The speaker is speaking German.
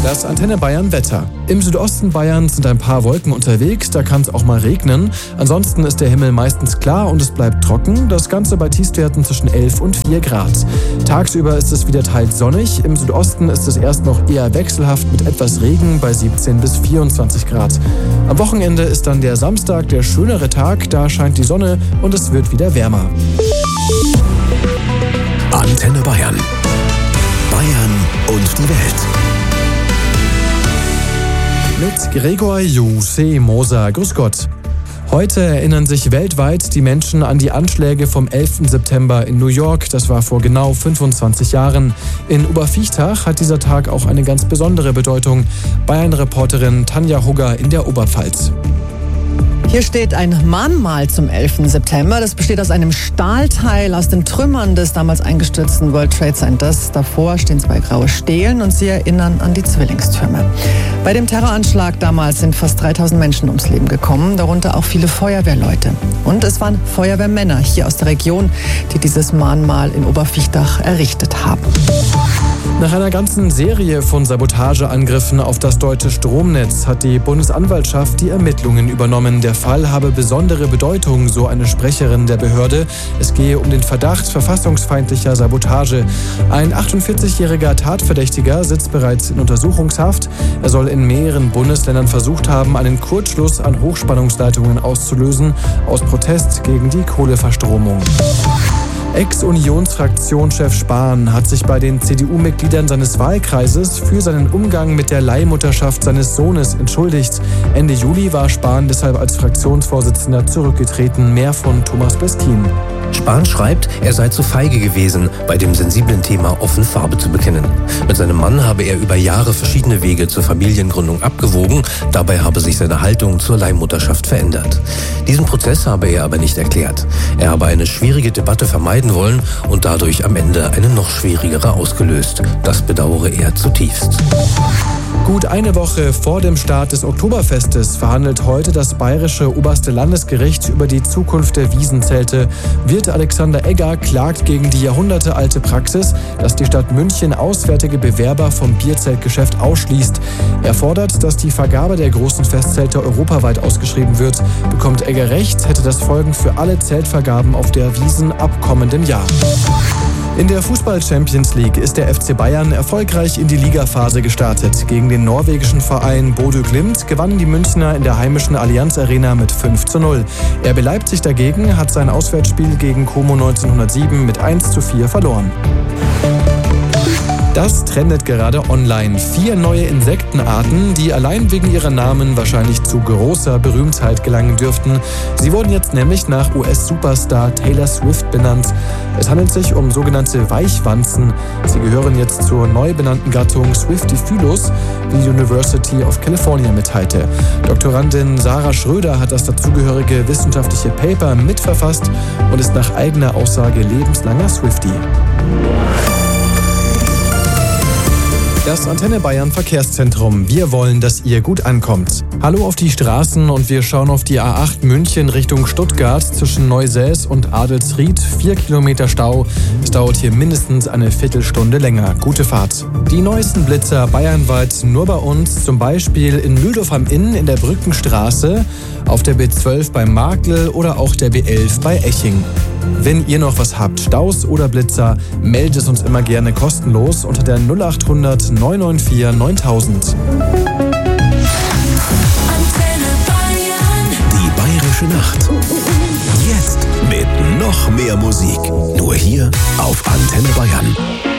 Das Antenne Bayern Wetter. Im Südosten Bayerns sind ein paar Wolken unterwegs, da kann es auch mal regnen. Ansonsten ist der Himmel meistens klar und es bleibt trocken. Das Ganze bei Tiefstwerten zwischen 11 und 4 Grad. Tagsüber ist es wieder teils sonnig. Im Südosten ist es erst noch eher wechselhaft mit etwas Regen bei 17 bis 24 Grad. Am Wochenende ist dann der Samstag der schönere Tag. Da scheint die Sonne und es wird wieder wärmer. Antenne Bayern. Bayern und die Welt. Mit Gregor Juse Moser. Grüß Gott. Heute erinnern sich weltweit die Menschen an die Anschläge vom 11. September in New York. Das war vor genau 25 Jahren. In Oberviechtach hat dieser Tag auch eine ganz besondere Bedeutung. Bayern-Reporterin Tanja Hugger in der Oberpfalz. Hier steht ein Mahnmal zum 11. September. Das besteht aus einem Stahlteil aus den Trümmern des damals eingestürzten World Trade Centers. Davor stehen 2 graue Stelen und sie erinnern an die Zwillingstürme. Bei dem Terroranschlag damals sind fast 3000 Menschen ums Leben gekommen, darunter auch viele Feuerwehrleute. Und es waren Feuerwehrmänner hier aus der Region, die dieses Mahnmal in Oberviechtach errichtet haben. Nach einer ganzen Serie von Sabotageangriffen auf das deutsche Stromnetz hat die Bundesanwaltschaft die Ermittlungen übernommen. Der Fall habe besondere Bedeutung, so eine Sprecherin der Behörde. Es gehe um den Verdacht verfassungsfeindlicher Sabotage. Ein 48-jähriger Tatverdächtiger sitzt bereits in Untersuchungshaft. Er soll in mehreren Bundesländern versucht haben, einen Kurzschluss an Hochspannungsleitungen auszulösen, aus Protest gegen die Kohleverstromung. Ex-Unionsfraktionschef Spahn hat sich bei den CDU-Mitgliedern seines Wahlkreises für seinen Umgang mit der Leihmutterschaft seines Sohnes entschuldigt. Ende Juli war Spahn deshalb als Fraktionsvorsitzender zurückgetreten. Mehr von Thomas Beskin. Spahn schreibt, er sei zu feige gewesen, bei dem sensiblen Thema offen Farbe zu bekennen. Mit seinem Mann habe er über Jahre verschiedene Wege zur Familiengründung abgewogen. Dabei habe sich seine Haltung zur Leihmutterschaft verändert. Diesen Prozess habe er aber nicht erklärt. Er habe eine schwierige Debatte vermeiden wollen und dadurch am Ende eine noch schwierigere ausgelöst. Das bedauere er zutiefst. Gut eine Woche vor dem Start des Oktoberfestes verhandelt heute das Bayerische Oberste Landesgericht über die Zukunft der Wiesenzelte. Wirt Alexander Egger klagt gegen die jahrhundertealte Praxis, dass die Stadt München auswärtige Bewerber vom Bierzeltgeschäft ausschließt. Er fordert, dass die Vergabe der großen Festzelte europaweit ausgeschrieben wird. Bekommt Egger recht, hätte das Folgen für alle Zeltvergaben auf der Wiesn ab kommendem Jahr. In der Fußball-Champions League ist der FC Bayern erfolgreich in die Ligaphase gestartet. Gegen den norwegischen Verein Bodø Glimt gewannen die Münchner in der heimischen Allianz Arena mit 5:0. RB Leipzig dagegen hat sein Auswärtsspiel gegen Como 1907 mit 1:4 verloren. Das trendet gerade online. 4 neue Insektenarten, die allein wegen ihrer Namen wahrscheinlich zu großer Berühmtheit gelangen dürften. Sie wurden jetzt nämlich nach US-Superstar Taylor Swift benannt. Es handelt sich um sogenannte Weichwanzen. Sie gehören jetzt zur neu benannten Gattung Swiftifylus, wie die University of California mitteilte. Doktorandin Sarah Schröder hat das dazugehörige wissenschaftliche Paper mitverfasst und ist nach eigener Aussage lebenslanger Swiftie. Das Antenne Bayern Verkehrszentrum. Wir wollen, dass ihr gut ankommt. Hallo auf die Straßen und wir schauen auf die A8 München Richtung Stuttgart zwischen Neusäß und Adelsried. 4 Kilometer Stau. Es dauert hier mindestens eine Viertelstunde länger. Gute Fahrt. Die neuesten Blitzer bayernweit nur bei uns. Zum Beispiel in Mühldorf am Inn in der Brückenstraße, auf der B12 bei Markl oder auch der B11 bei Eching. Wenn ihr noch was habt, Staus oder Blitzer, meldet es uns immer gerne kostenlos unter der 0800 994 9000. Die Bayerische Nacht. Jetzt mit noch mehr Musik. Nur hier auf Antenne Bayern.